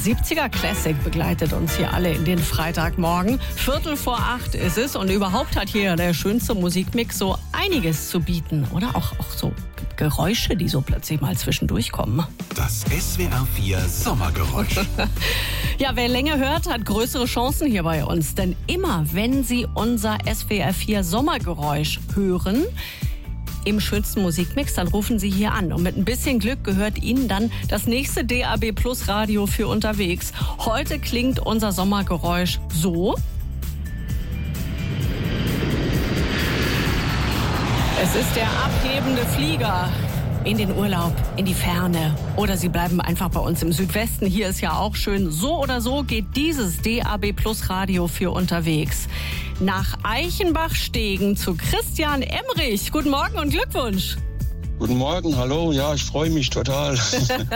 70er Classic begleitet uns hier alle in den Freitagmorgen. 7:45 ist es und überhaupt hat hier der schönste Musikmix so einiges zu bieten. Oder auch so Geräusche, die so plötzlich mal zwischendurch kommen. Das SWR 4 Sommergeräusch. Ja, wer länger hört, hat größere Chancen hier bei uns. Denn immer, wenn Sie unser SWR 4 Sommergeräusch hören, im schönsten Musikmix, dann rufen Sie hier an. Und mit ein bisschen Glück gehört Ihnen dann das nächste DAB Plus Radio für unterwegs. Heute klingt unser Sommergeräusch so. Es ist der abhebende Flieger in den Urlaub, in die Ferne. Oder Sie bleiben einfach bei uns im Südwesten. Hier ist ja auch schön. So oder so geht dieses DAB Plus Radio für unterwegs. Nach Eichenbach-Stegen zu Christian Emrich. Guten Morgen und Glückwunsch. Guten Morgen, hallo. Ja, ich freue mich total. Sehr gut.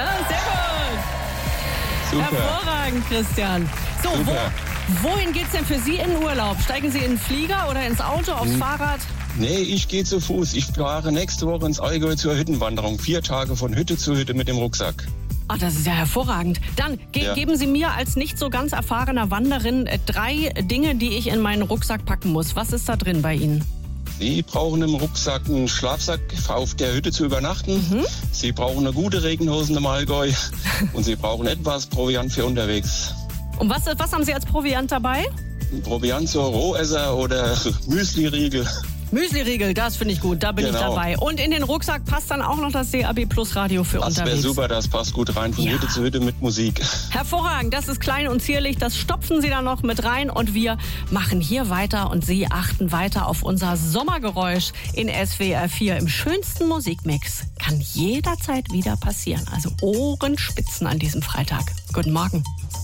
Super. Hervorragend, Christian. So, wohin geht's denn für Sie in den Urlaub? Steigen Sie in den Flieger oder ins Auto, aufs Fahrrad? Nee, ich gehe zu Fuß. Ich fahre nächste Woche ins Allgäu zur Hüttenwanderung. 4 Tage von Hütte zu Hütte mit dem Rucksack. Ach, das ist ja hervorragend. Dann geben Sie mir als nicht so ganz erfahrener Wanderin 3 Dinge, die ich in meinen Rucksack packen muss. Was ist da drin bei Ihnen? Sie brauchen im Rucksack einen Schlafsack, auf der Hütte zu übernachten. Sie brauchen eine gute Regenhose im Allgäu. Und Sie brauchen etwas Proviant für unterwegs. Und was haben Sie als Proviant dabei? Proviant zur Rohesser oder Müsli-Riegel. Müsli-Riegel, das finde ich gut, da bin ich dabei. Und in den Rucksack passt dann auch noch das DAB Plus Radio für unterwegs. Das wäre super, das passt gut rein, von Hütte zu Hütte mit Musik. Hervorragend, das ist klein und zierlich, das stopfen Sie dann noch mit rein und wir machen hier weiter und Sie achten weiter auf unser Sommergeräusch in SWR 4 im schönsten Musikmix. Kann jederzeit wieder passieren, also Ohrenspitzen an diesem Freitag. Guten Morgen.